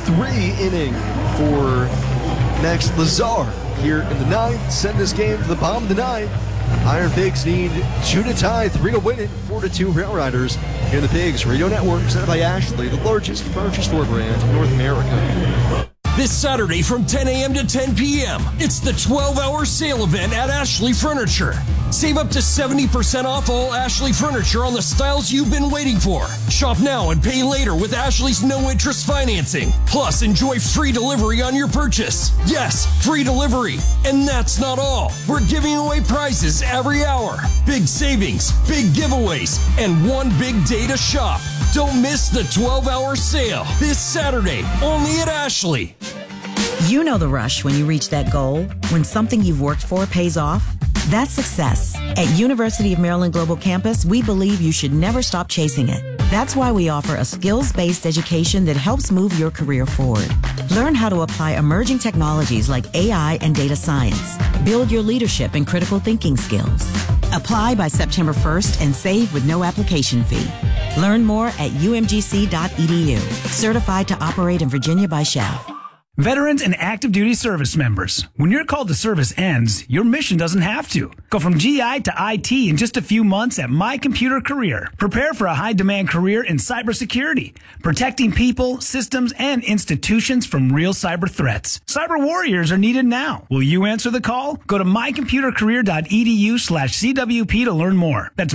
3 inning for Max Lazar here in the 9th. Send this game to the bottom of the 9th. Iron Pigs need 2 to tie, 3 to win it. 4-2 Rail Riders here in the Pigs Radio Network, presented by Ashley, the largest furniture store brand in North America. This Saturday from 10 a.m. to 10 p.m., it's the 12-hour sale event at Ashley Furniture. Save up to 70% off all Ashley Furniture on the styles you've been waiting for. Shop now and pay later with Ashley's no-interest financing. Plus, enjoy free delivery on your purchase. Yes, free delivery. And that's not all. We're giving away prizes every hour. Big savings, big giveaways, and one big day to shop. Don't miss the 12-hour sale this Saturday, only at Ashley. You know the rush when you reach that goal, when something you've worked for pays off. That's success. At University of Maryland Global Campus, we believe you should never stop chasing it. That's why we offer a skills-based education that helps move your career forward. Learn how to apply emerging technologies like AI and data science. Build your leadership and critical thinking skills. Apply by September 1st and save with no application fee. Learn more at umgc.edu. Certified to operate in Virginia by Shell. Veterans and active duty service members, when your call to service ends, your mission doesn't have to. Go from GI to IT in just a few months at My Computer Career. Prepare for a high-demand career in cybersecurity, protecting people, systems, and institutions from real cyber threats. Cyber warriors are needed now. Will you answer the call? Go to mycomputercareer.edu/CWP to learn more. That's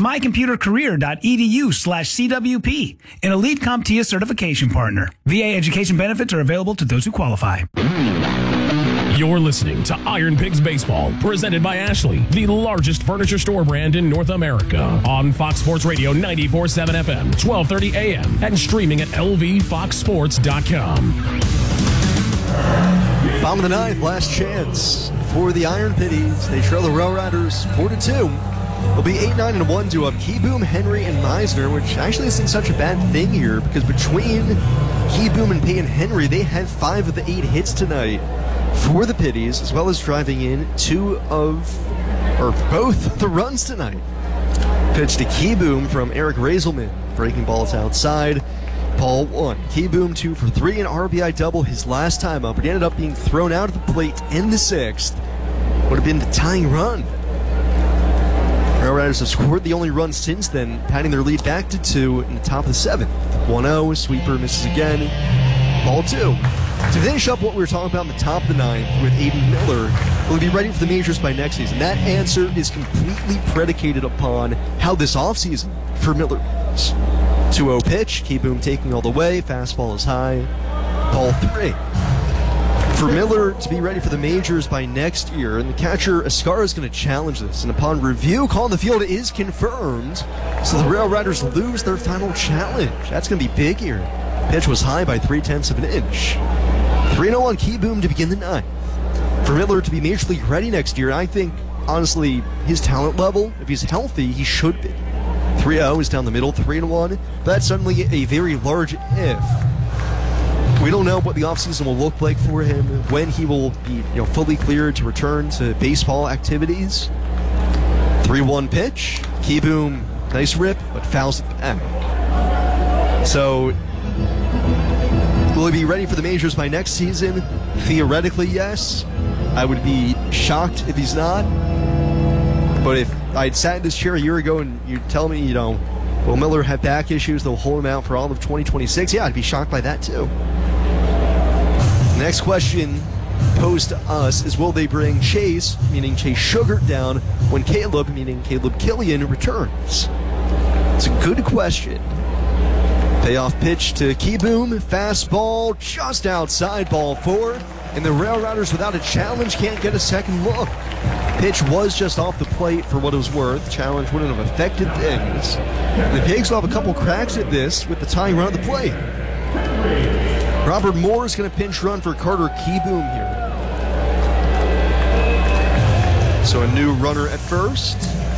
mycomputercareer.edu/CWP, an elite CompTIA certification partner. VA education benefits are available to those who qualify. You're listening to Iron Pigs Baseball, presented by Ashley, the largest furniture store brand in North America. On Fox Sports Radio 94.7 FM, 1230 AM, and streaming at lvfoxsports.com. Bottom of the 9th, last chance for the Iron Pitties. They trail the Rail Riders 4-2. It'll be 8-9-1 to Keyboom, Henry, and Meisner, which actually isn't such a bad thing here, because between Keyboom and Payne Henry, they had 5 of the 8 hits tonight for the Pitties, as well as driving in both the runs tonight. Pitch to Keyboom from Eric Razelman, breaking balls outside. Ball 1. Keyboom 2 for 3, an RBI double his last time up, but he ended up being thrown out of the plate in the 6th. Would have been the tying run. Rail Riders have scored the only run since then, padding their lead back to 2 in the top of the 7th. 1-0, sweeper misses again. Ball 2. To finish up what we were talking about in the top of the 9th with Aiden Miller, will he be ready for the majors by next season? That answer is completely predicated upon how this offseason for Miller is. 2-0 pitch, Keyboom taking all the way, fastball is high. Ball 3. For Miller to be ready for the majors by next year, and the catcher Ascara is going to challenge this, and upon review, call in the field is confirmed, so the Rail Riders lose their final challenge. That's going to be big here. Pitch was high by 0.3 of an inch. 3-0 on Keyboom to begin the 9th. For Miller to be major league ready next year, I think, honestly, his talent level, if he's healthy, he should be. 3-0 is down the middle, 3-1. But that's suddenly a very large if. We don't know what the offseason will look like for him, when he will be fully cleared to return to baseball activities. 3-1 pitch. Keyboom, nice rip, but fouls it back. So, will he be ready for the majors by next season? Theoretically, yes. I would be shocked if he's not. But if I'd sat in this chair a year ago and you'd tell me, will Miller have back issues, they'll hold him out for all of 2026, yeah, I'd be shocked by that too. The next question posed to us is, will they bring Chase, meaning Chase Sugar, down when Caleb, meaning Caleb Killian, returns? It's a good question. Payoff pitch to Keyboom, fastball just outside, ball 4, and the Rail Riders without a challenge can't get a second look. Pitch was just off the plate for what it was worth. Challenge wouldn't have affected things. The Pigs will have a couple cracks at this with the tying run of the plate. Robert Moore is going to pinch run for Carter Keyboom here. So a new runner at first.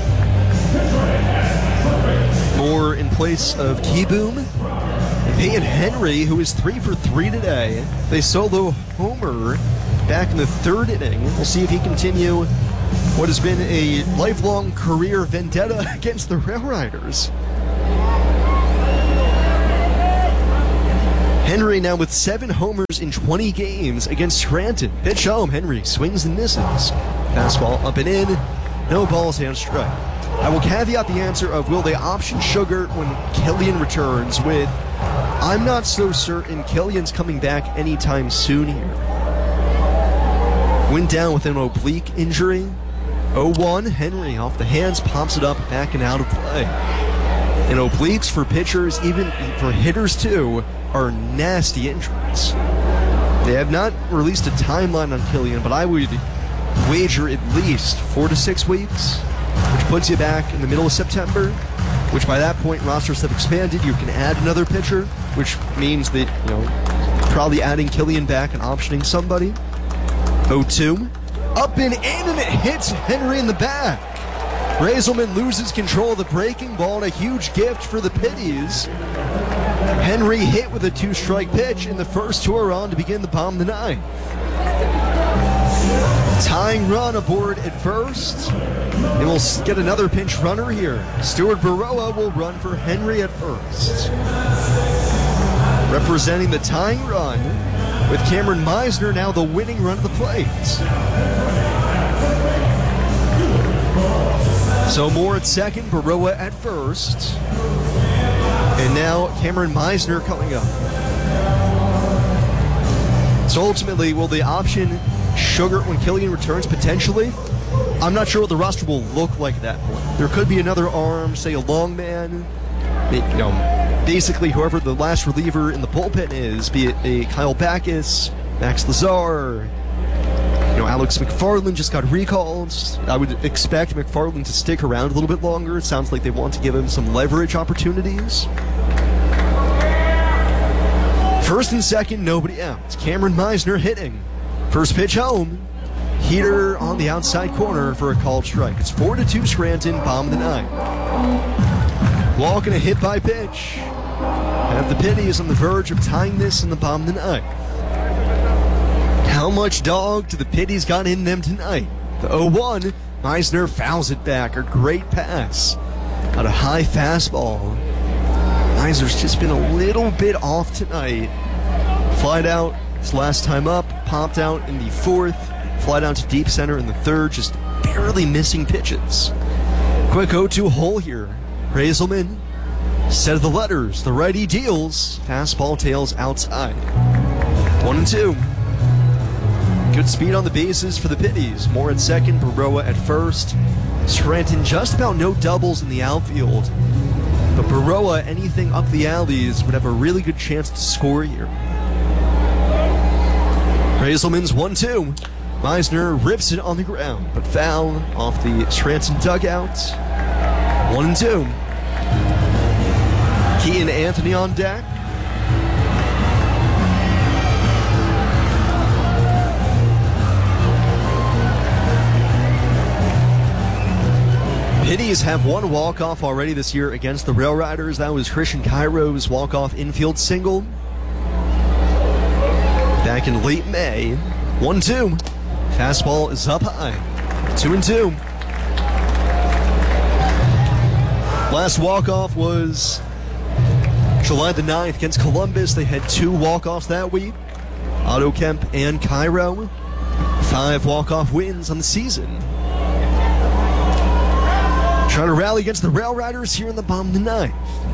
Moore in place of Keyboom. Payne Henry, who is 3 for 3 today. They solo homer back in the 3rd inning. We'll see if he continue what has been a lifelong career vendetta against the Rail Riders. Henry now with 7 homers in 20 games against Scranton. Pitch home, Henry swings and misses. Fastball up and in, no balls and strike. I will caveat the answer of will they option Sugar when Killian returns with, I'm not so certain Killian's coming back anytime soon here. Went down with an oblique injury. 0-1, Henry off the hands, pops it up, back and out of play. And obliques for pitchers, even for hitters too, are nasty injuries. They have not released a timeline on Killian, but I would wager at least 4 to 6 weeks, which puts you back in the middle of September, which by that point rosters have expanded. You can add another pitcher, which means that, probably adding Killian back and optioning somebody. 0-2. Up and in, and it hits Henry in the back. Raiselman loses control of the breaking ball, and a huge gift for the Pitties. Henry hit with a 2-strike pitch in the first 2 are on to begin the bottom of the 9th. Tying run aboard at first, and we'll get another pinch runner here. Stuart Baroa will run for Henry at first. Representing the tying run, with Cameron Meisner now the winning run at the plate. So Moore at second, Baroa at first. And now Cameron Meisner coming up. So ultimately, will the option Sugar when Killian returns? Potentially. I'm not sure what the roster will look like at that point. There could be another arm, say a long man. Basically whoever the last reliever in the bullpen is, be it a Kyle Backus, Max Lazar, Alex McFarland just got recalled. I would expect McFarland to stick around a little bit longer. It sounds like they want to give him some leverage opportunities. First and second, nobody out. It's Cameron Meisner hitting. First pitch home. Heater on the outside corner for a called strike. It's 4-2 Scranton, bottom of the 9th. Walk and a hit by pitch. Have the Pitties on the verge of tying this in the bottom of the 9th. How much dog do the Pitties got in them tonight? The 0-1, Meisner fouls it back. A great pass. On a high fastball. Meisner's just been a little bit off tonight. Flied out his last time up, popped out in the 4th, fly down to deep center in the 3rd, just barely missing pitches. Quick 0-2 hole here. Raiselman, set of the letters, the righty deals, fastball tails outside. 1-2. Good speed on the bases for the Pitties. Moore at second, Baroa at first. Scranton just about no doubles in the outfield. But Baroa, anything up the alleys, would have a really good chance to score here. Raiselman's 1-2. Meisner rips it on the ground, but foul off the Scranton dugout. 1-2. Key and Anthony on deck. Pitties have one walk-off already this year against the Rail Riders. That was Christian Cairo's walk-off infield single back in late May. 1-2. Fastball is up high. 2-2. Last walk-off was July the 9th against Columbus. They had 2 walk-offs that week. Otto Kemp and Cairo. 5 walk-off wins on the season. Trying to rally against the Rail Riders here in the bottom of the 9th.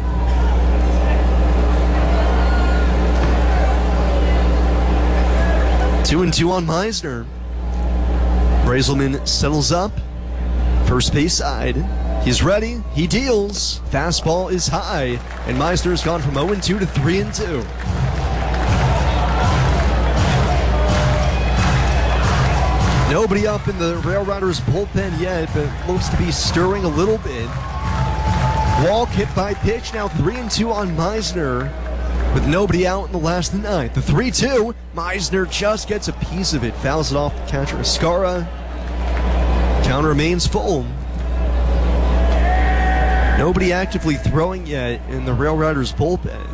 Two and 2 on Meisner. Raiselman settles up. First base side. He's ready. He deals. Fastball is high. And Meisner's gone from 0-2 to 3-2. Nobody up in the Rail Riders bullpen yet, but looks to be stirring a little bit. Walk hit by pitch, now 3-2 on Meisner, with nobody out in the last of the 9th. The 3-2, Meisner just gets a piece of it, fouls it off the catcher Escara. Count remains full. Nobody actively throwing yet in the Rail Riders bullpen.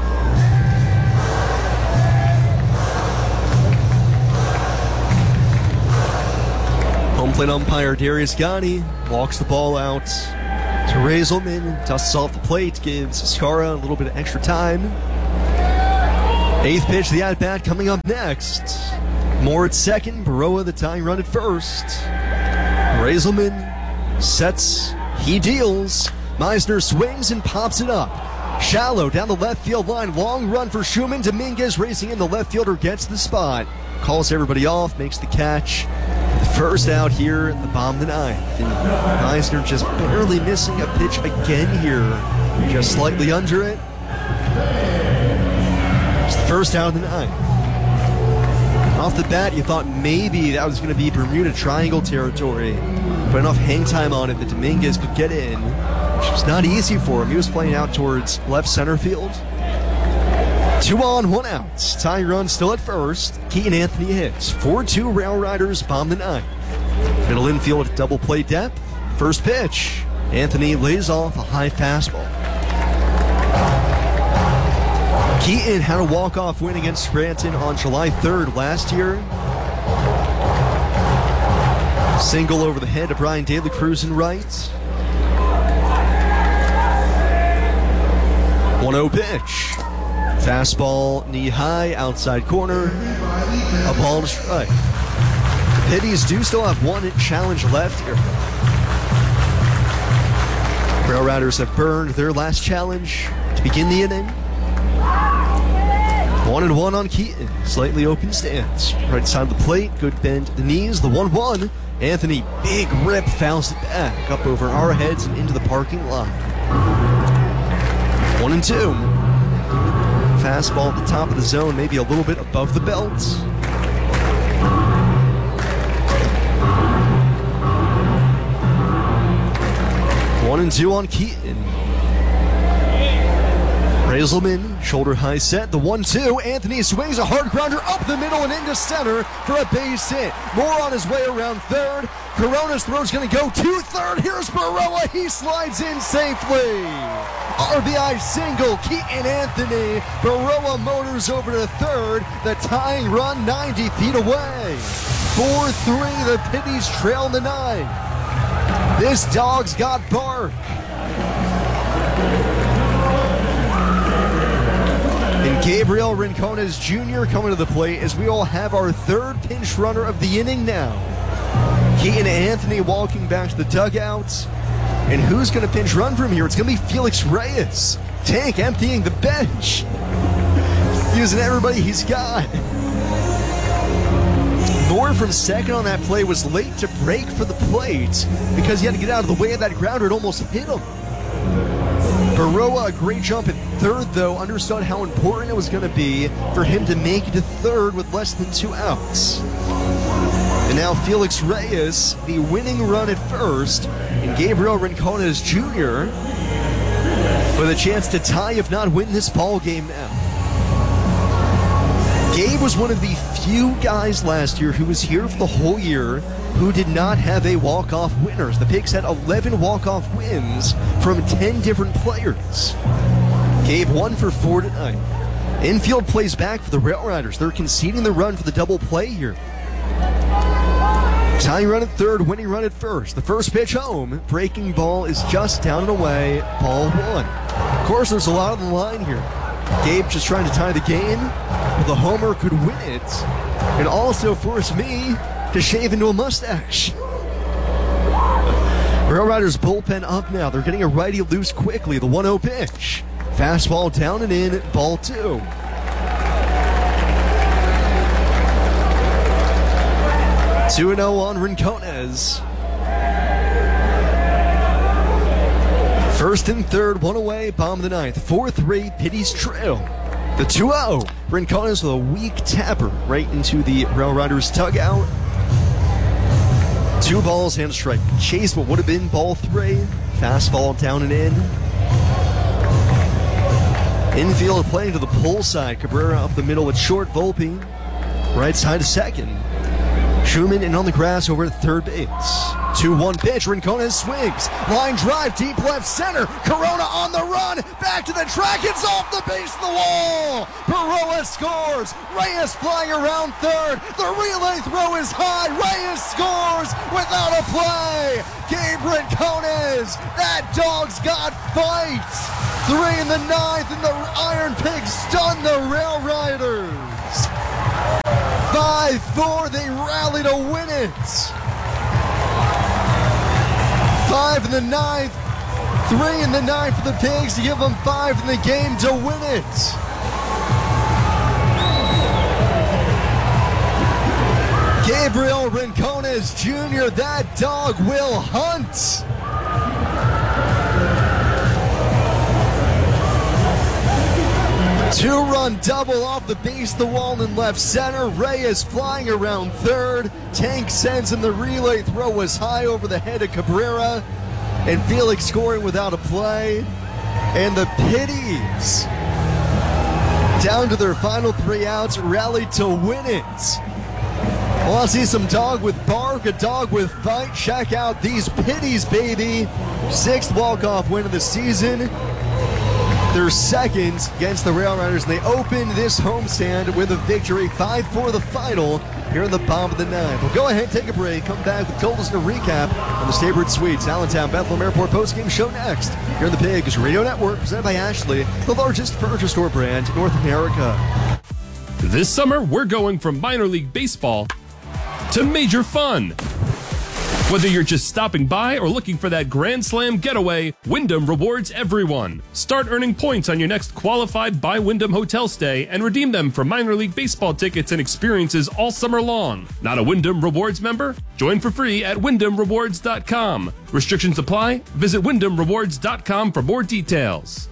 Home plate umpire Darius Gotti walks the ball out to Raiselman, dusts off the plate, gives Escara a little bit of extra time. Eighth pitch, the at-bat coming up next. Moore at second, Baroa the tying run at first. Raiselman sets, he deals. Meisner swings and pops it up. Shallow down the left field line, long run for Schumann. Dominguez racing in, the left fielder gets the spot. Calls everybody off, makes the catch. The first out here at the bottom of the ninth. And Meisner just barely missing a pitch again here. Just slightly under it. It's the first out of the ninth. Off the bat, you thought maybe that was going to be Bermuda Triangle territory. Put enough hang time on it that Dominguez could get in, which was not easy for him. He was playing out towards left center field. 2 on, 1 out. Tying run still at first. Keaton Anthony hits. 4-2 Rail Riders bomb the ninth. Middle infield at double play depth. First pitch. Anthony lays off a high fastball. Keaton had a walk-off win against Scranton on July 3rd last year. Single over the head of Brian De La Cruz in right. 1-0 pitch. Fastball knee high, outside corner. A ball to strike. The Pitties do still have one challenge left here. Rail Riders have burned their last challenge to begin the inning. 1-1 on Keaton. Slightly open stance. Right side of the plate. Good bend at the knees. The 1-1. Anthony, big rip, fouls it back. Up over our heads and into the parking lot. 1-2. Fastball at the top of the zone. Maybe a little bit above the belt. One and two on Keaton. Raiselman, shoulder high set, the 1-2. Anthony swings a hard grounder up the middle and into center for a base hit. Moore on his way around third. Corona's throw's going to go to third. Here's Baroa. He slides in safely. RBI single, Keaton Anthony. Baroa motors over to third. The tying run 90 feet away. 4-3, the Pitties trail in the ninth. This dog's got bark. And Gabriel Rincones Jr. coming to the plate as we all have our third pinch runner of the inning now. Keaton Anthony walking back to the dugout. And who's going to pinch run from here? It's going to be Felix Reyes. Tank emptying the bench. Using everybody he's got. Moore from second on that play was late to break for the plate because he had to get out of the way of that grounder. It almost hit him. Baroa, a great jump at third, though, understood how important it was going to be for him to make it to third with less than 2 outs. And now Felix Reyes, the winning run at first, and Gabriel Rincones Jr. with a chance to tie, if not win this ball game now. Gabe was one of the few guys last year who was here for the whole year who did not have a walk-off winners. The Pigs had 11 walk-off wins from 10 different players. Gabe 1 for 4 tonight. Infield plays back for the Rail Riders. They're conceding the run for the double play here. Tying run at third, winning run at first. The first pitch home. Breaking ball is just down and away. Ball 1. Of course, there's a lot on the line here. Gabe just trying to tie the game. But the homer could win it. And also force me to shave into a mustache. Rail Riders bullpen up now. They're getting a righty loose quickly. The 1-0 pitch. Fastball down and in. Ball 2. 2-0 on Rincones. First and third, one away, bottom of the ninth. 4-3, Pitties trail. The 2-0, Rincones with a weak tapper right into the Rail Riders dugout. 2 balls and a strike. Chase what would have been ball 3. Fastball down and in. Infield playing to the pull side. Cabrera up the middle with short. Volpe right side to second. Schumann in on the grass over at third base. 2-1 pitch. Rincones swings. Line drive deep left center. Corona on the run. Back to the track. It's off the base of the wall. Baroa scores. Reyes flying around third. The relay throw is high. Reyes scores without a play. Gabe Rincones. That dog's got fight. 3 in the 9th, and the Iron Pigs stun the Rail Riders. 5-4, they rally to win it. 5 in the 9th, 3 in the 9th for the Pigs to give them 5 in the game to win it. Gabriel Rincones Jr., that dog will hunt. Two-run double off the base of the wall in left center. Reyes flying around third. Tank sends him the relay throw was high over the head of Cabrera. And Felix scoring without a play. And the Pitties, down to their final 3 outs, rallied to win it. I want to see some dog with bark, a dog with fight. Check out these Pitties, baby. 6th walk-off win of the season. Their second against the Rail Riders, and they open this homestand with a victory, 5-4 the final here in the bottom of the 9th. We'll go ahead and take a break, come back with Colton's and a recap on the Staybird Suites Allentown Bethlehem Airport postgame show next here in the Pigs Radio Network, presented by Ashley, the largest furniture store brand in North America. This summer, we're going from minor league baseball to major fun. Whether you're just stopping by or looking for that Grand Slam getaway, Wyndham rewards everyone. Start earning points on your next qualified by Wyndham hotel stay and redeem them for minor league baseball tickets and experiences all summer long. Not a Wyndham Rewards member? Join for free at WyndhamRewards.com. Restrictions apply. Visit WyndhamRewards.com for more details.